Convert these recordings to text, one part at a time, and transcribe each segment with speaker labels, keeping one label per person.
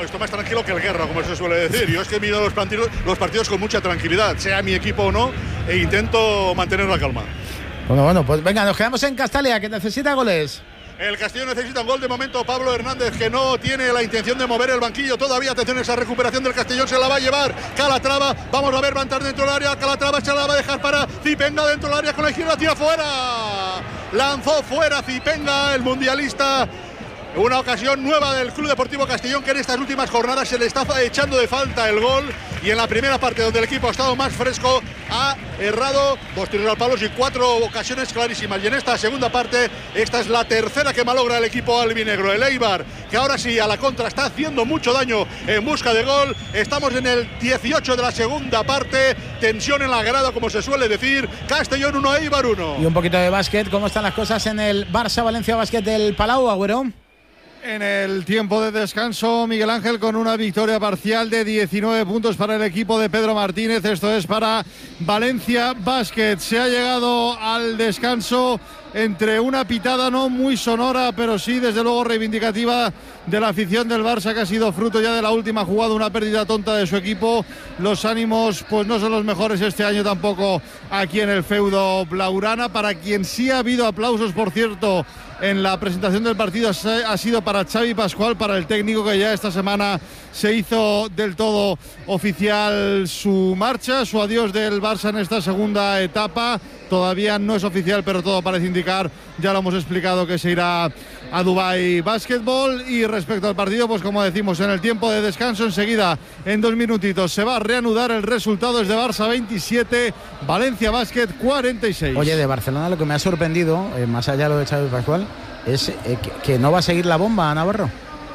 Speaker 1: estoy más tranquilo que el Guerra, como se suele decir. Yo es que miro los partidos con mucha tranquilidad, sea mi equipo o no, e intento mantener la calma.
Speaker 2: Bueno, pues venga, nos quedamos en Castalia, que necesita goles.
Speaker 1: El Castellón necesita un gol de momento. Pablo Hernández, que no tiene la intención de mover el banquillo todavía. Atención, esa recuperación del Castellón se la va a llevar Calatrava. Vamos a ver, va a entrar dentro del área. Calatrava se la va a dejar para Zipenga dentro del área con la izquierda, tira fuera. Lanzó fuera Zipenga, el mundialista. Una ocasión nueva del Club Deportivo Castellón, que en estas últimas jornadas se le está echando de falta el gol, y en la primera parte, donde el equipo ha estado más fresco, ha errado 2 tiros al palo y 4 ocasiones clarísimas, y en esta segunda parte, esta es la tercera que malogra el equipo albinegro. El Eibar, que ahora sí a la contra está haciendo mucho daño en busca de gol. Estamos en el 18 de la segunda parte, tensión en la grada, como se suele decir. Castellón 1, Eibar 1.
Speaker 2: Y un poquito de básquet. ¿Cómo están las cosas en el Barça Valencia Básquet del Palau, Agüero?
Speaker 3: En el tiempo de descanso, Miguel Ángel, con una victoria parcial de 19 puntos para el equipo de Pedro Martínez. Esto es para Valencia Basket. Se ha llegado al descanso entre una pitada no muy sonora, pero sí, desde luego, reivindicativa de la afición del Barça, que ha sido fruto ya de la última jugada, una pérdida tonta de su equipo. Los ánimos pues no son los mejores este año tampoco aquí en el feudo blaugrana. Para quien sí ha habido aplausos, por cierto, en la presentación del partido, ha sido para Xavi Pascual, para el técnico, que ya esta semana se hizo del todo oficial su marcha, su adiós del Barça en esta segunda etapa. Todavía no es oficial, pero todo parece indicar, ya lo hemos explicado, que se irá a Dubái Basketball. Y respecto al partido, pues como decimos, en el tiempo de descanso, enseguida, en 2 minutitos, se va a reanudar el resultado. Es de Barça 27, Valencia Basket 46.
Speaker 2: Oye, de Barcelona lo que me ha sorprendido, más allá de lo de Xavi Pascual, es que no va a seguir la bomba, Navarro.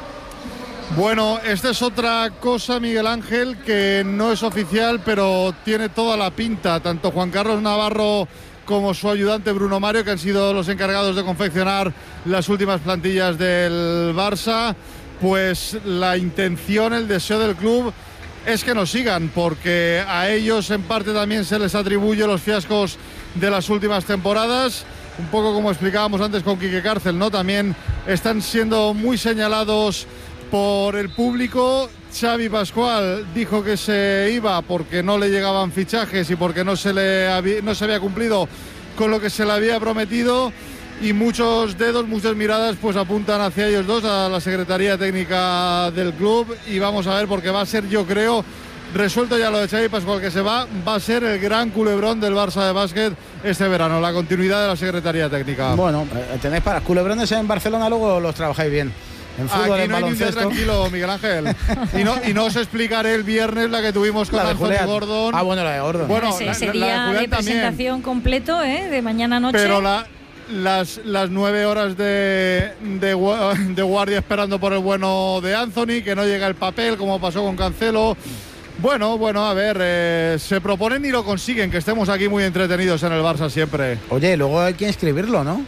Speaker 3: Bueno, esta es otra cosa, Miguel Ángel, que no es oficial, pero tiene toda la pinta. Tanto Juan Carlos Navarro como su ayudante Bruno Mario, que han sido los encargados de confeccionar las últimas plantillas del Barça, pues la intención, el deseo del club es que no sigan, porque a ellos en parte también se les atribuye los fiascos de las últimas temporadas. Un poco como explicábamos antes con Quique Cárcel, ¿no? También están siendo muy señalados por el público. Xavi Pascual dijo que se iba porque no le llegaban fichajes y porque no se había cumplido con lo que se le había prometido, y muchos dedos, muchas miradas pues apuntan hacia ellos dos, a la Secretaría Técnica del club, y vamos a ver, porque va a ser, yo creo, resuelto ya lo de Xavi Pascual, que se va a ser el gran culebrón del Barça de básquet este verano, la continuidad de la Secretaría Técnica.
Speaker 2: Bueno, tenéis para culebrones en Barcelona, luego los trabajáis bien. En fútbol,
Speaker 3: aquí
Speaker 2: en
Speaker 3: no hay ni un día
Speaker 2: baloncesto.
Speaker 3: tranquilo, Miguel Ángel. Y no os explicaré el viernes la que tuvimos con Anthony Gordon.
Speaker 2: Ah, bueno, la de Gordon.
Speaker 3: Bueno,
Speaker 4: ese
Speaker 3: la
Speaker 4: día
Speaker 3: de
Speaker 4: de presentación completo, de mañana a noche.
Speaker 3: Pero las 9 horas de guardia esperando por el bueno de Anthony, que no llega el papel, como pasó con Cancelo. Bueno, a ver, se proponen y lo consiguen, que estemos aquí muy entretenidos en el Barça siempre.
Speaker 2: Oye, luego hay que inscribirlo, ¿no?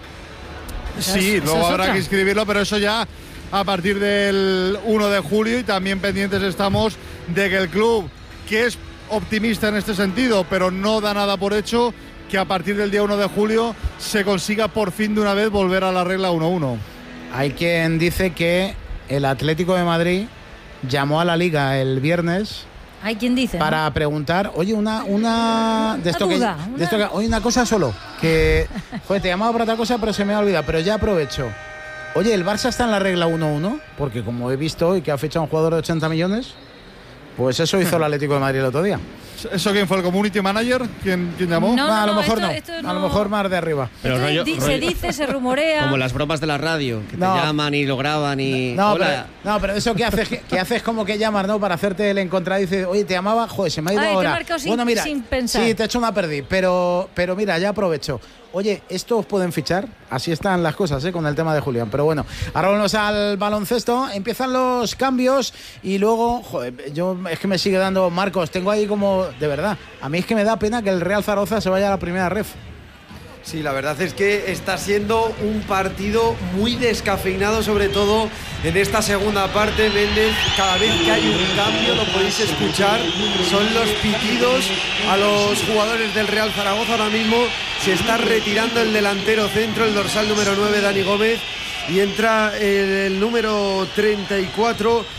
Speaker 3: Sí, luego habrá que inscribirlo, pero eso ya a partir del 1 de julio, y también pendientes estamos de que el club, que es optimista en este sentido, pero no da nada por hecho, que a partir del día 1 de julio se consiga por fin de una vez volver a la regla 1-1.
Speaker 2: Hay quien dice que el Atlético de Madrid llamó a la Liga el viernes.
Speaker 4: Hay quien dice,
Speaker 2: para preguntar, oye, una de esto,
Speaker 4: duda,
Speaker 2: oye, una cosa solo, que joder, te llamaba para otra cosa, pero se me ha olvidado, pero ya aprovecho. Oye, ¿el Barça está en la regla 1-1? Porque como he visto hoy que ha fichado un jugador de 80 millones, pues eso hizo el Atlético de Madrid el otro día.
Speaker 3: ¿Eso quién fue? ¿El community manager? ¿Quién llamó?
Speaker 4: No,
Speaker 2: a lo mejor
Speaker 4: esto
Speaker 2: no. A lo mejor más de arriba.
Speaker 4: Pero se dice, se rumorea.
Speaker 5: Como las bromas de la radio, que te llaman y lo graban y...
Speaker 2: Pero eso que haces como que llamas, ¿no? Para hacerte el encontrar y dices, oye, te llamaba, joder, se me ha ido ahora.
Speaker 4: Bueno, mira, sin pensar.
Speaker 2: Sí, te he hecho una perdí, pero mira, ya aprovecho. Oye, ¿estos pueden fichar? Así están las cosas, con el tema de Julián. Pero bueno, ahora vamos al baloncesto. Empiezan los cambios y luego, joder, yo es que me sigue dando Marcos. Tengo ahí como, de verdad, a mí es que me da pena que el Real Zaragoza se vaya a la primera ref.
Speaker 6: Sí, la verdad es que está siendo un partido muy descafeinado, sobre todo en esta segunda parte. Méndez, cada vez que hay un cambio, lo podéis escuchar, son los pitidos a los jugadores del Real Zaragoza. Ahora mismo se está retirando el delantero centro, el dorsal número 9, Dani Gómez, y entra el número 34,